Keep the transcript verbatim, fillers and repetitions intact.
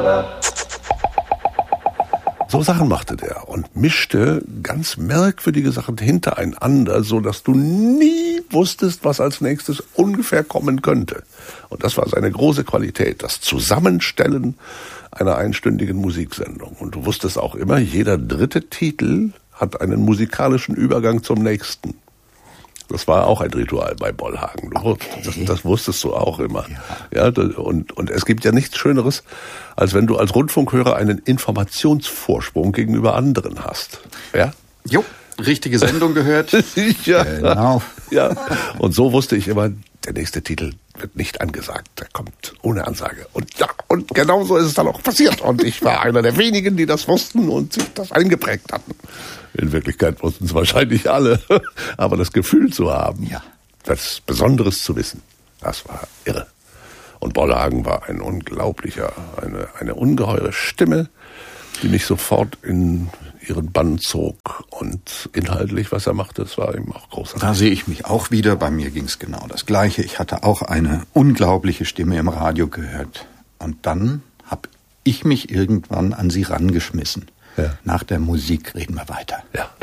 So Sachen machte der und mischte ganz merkwürdige Sachen hintereinander, so dass du nie wusstest, was als nächstes ungefähr kommen könnte. Und das war seine große Qualität, das Zusammenstellen einer einstündigen Musiksendung. Und du wusstest auch immer, jeder dritte Titel hat einen musikalischen Übergang zum nächsten. Das war auch ein Ritual bei Bollhagen. Du, okay. das, das wusstest du auch immer. Ja. Ja, und, und es gibt ja nichts Schöneres, als wenn du als Rundfunkhörer einen Informationsvorsprung gegenüber anderen hast. Ja? Jo, richtige Sendung gehört. Ja. Genau. Ja. Und so wusste ich immer, der nächste Titel wird nicht angesagt. Der kommt ohne Ansage. Und ja, und genau so ist es dann auch passiert. Und ich war einer der wenigen, die das wussten und sich das eingeprägt hatten. In Wirklichkeit wussten es wahrscheinlich alle. Aber das Gefühl zu haben, ja, was Besonderes zu wissen, das war irre. Und Bollhagen war ein unglaublicher, eine, eine ungeheure Stimme, die mich sofort in ihren Bann zog. Und inhaltlich, was er machte, das war eben auch großartig. Da sehe ich mich auch wieder. Bei mir ging es genau das Gleiche. Ich hatte auch eine unglaubliche Stimme im Radio gehört. Und dann habe ich mich irgendwann an sie rangeschmissen. Ja. Nach der Musik reden wir weiter. Ja.